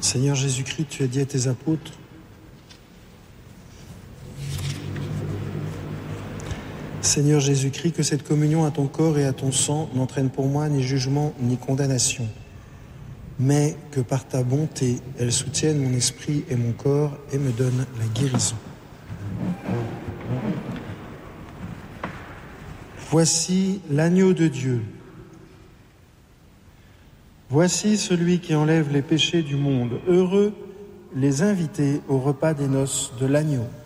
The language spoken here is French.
Seigneur Jésus-Christ, tu as dit à tes apôtres, Seigneur Jésus-Christ, que cette communion à ton corps et à ton sang n'entraîne pour moi ni jugement ni condamnation, mais que par ta bonté, elle soutienne mon esprit et mon corps et me donne la guérison. Voici l'agneau de Dieu. Voici celui qui enlève les péchés du monde. Heureux les invités au repas des noces de l'agneau.